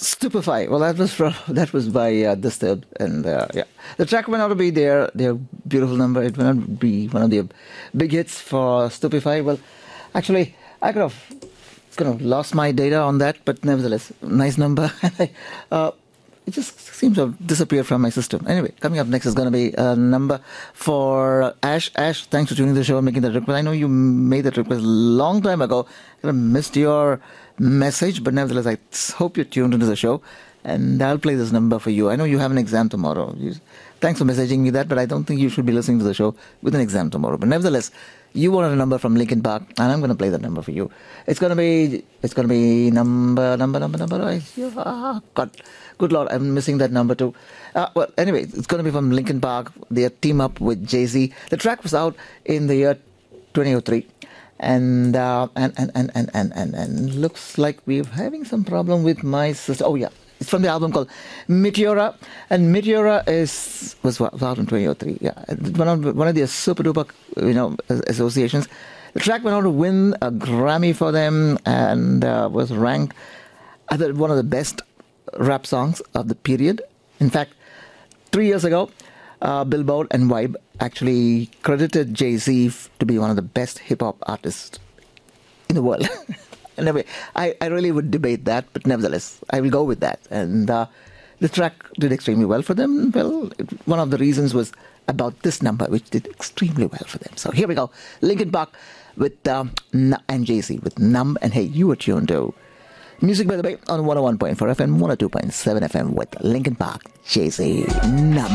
Stupefy. Well, that was by Disturbed, and yeah, the track may not be their beautiful number. It may not be one of their big hits for Stupefy. Well, actually, I could have lost my data on that, but nevertheless, nice number. It just seems to have disappeared from my system. Anyway, coming up next is going to be a number for Ash. Ash, thanks for tuning the show and making that request. I know you made that request a long time ago. I missed your message, but nevertheless, I hope you're tuned into the show, and I'll play this number for you. I know you have an exam tomorrow. Thanks for messaging me that, but I don't think you should be listening to the show with an exam tomorrow. But nevertheless, you wanted a number from Linkin Park, and I'm going to play that number for you. It's going to be number. God, good Lord, I'm missing that number too. Well, anyway, it's going to be from Linkin Park. They team up with Jay-Z. The track was out in the year 2003, and looks like we're having some problem with my system. Oh yeah. It's from the album called Meteora, and Meteora was out in 2003. Yeah, one of the super duper associations. The track went on to win a Grammy for them and was ranked as one of the best rap songs of the period. In fact, 3 years ago, Billboard and Vibe actually credited Jay-Z to be one of the best hip hop artists in the world. Anyway, I really would debate that, but nevertheless, I will go with that. And the track did extremely well for them. Well, one of the reasons was about this number, which did extremely well for them. So here we go. Linkin Park with and Jay-Z with Numb. And hey, you are tuned to Music by the Bay on 101.4 FM, 102.7 FM with Linkin Park, Jay-Z, Numb.